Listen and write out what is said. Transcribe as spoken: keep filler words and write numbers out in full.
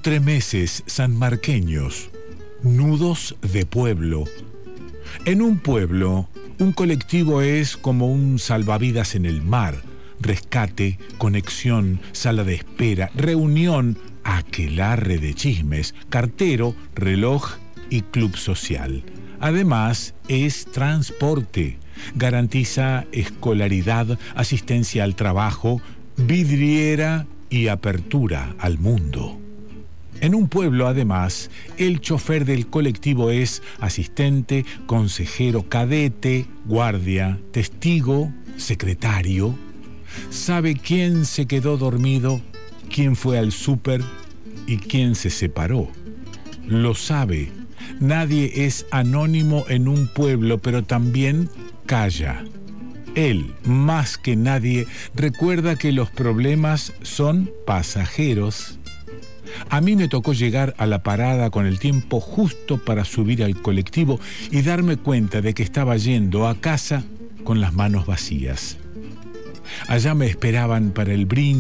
Entremeses sanmarqueños, nudos de pueblo. En un pueblo, un colectivo es como un salvavidas en el mar. Rescate, conexión, sala de espera, reunión, aquelarre de chismes, cartero, reloj y club social. Además, es transporte. Garantiza escolaridad, asistencia al trabajo, vidriera y apertura al mundo. En un pueblo, además, el chofer del colectivo es asistente, consejero, cadete, guardia, testigo, secretario. Sabe quién se quedó dormido, quién fue al súper y quién se separó. Lo sabe. Nadie es anónimo en un pueblo, pero también calla. Él, más que nadie, recuerda que los problemas son pasajeros. A mí me tocó llegar a la parada con el tiempo justo para subir al colectivo y darme cuenta de que estaba yendo a casa con las manos vacías. Allá me esperaban para el brindis